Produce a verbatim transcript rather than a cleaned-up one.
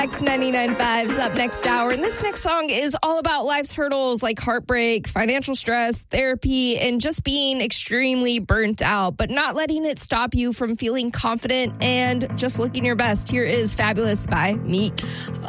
X ninety-nine point five's up next hour, and this next song is all about life's hurdles like heartbreak, financial stress, therapy, and just being extremely burnt out, but not letting it stop you from feeling confident and just looking your best. Here is Fabulous by Meek.